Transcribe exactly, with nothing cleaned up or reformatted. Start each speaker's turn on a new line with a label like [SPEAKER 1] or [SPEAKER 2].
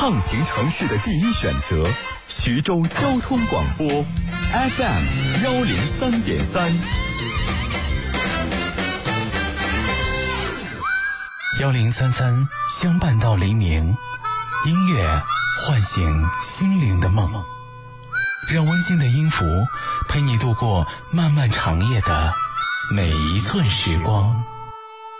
[SPEAKER 1] 畅行城市的第一选择，徐州交通广播 F M 幺零三点三。
[SPEAKER 2] 幺零三三相伴到黎明，音乐唤醒心灵的梦，让温馨的音符陪你度过漫漫长夜的每一寸时光。